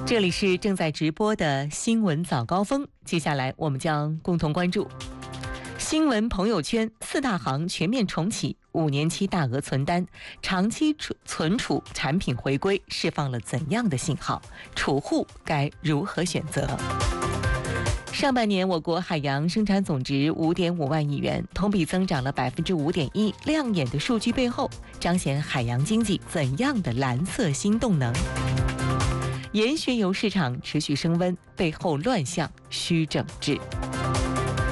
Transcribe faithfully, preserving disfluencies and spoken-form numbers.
这里是正在直播的新闻早高峰，接下来我们将共同关注新闻朋友圈，四大行全面重启，五年期大额存单、长期存储产品回归，释放了怎样的信号？储户该如何选择？上半年，我国海洋生产总值五点五万亿元，同比增长了百分之五点一。亮眼的数据背后，彰显海洋经济怎样的蓝色新动能？盐学油市场持续升温，背后乱象需整治。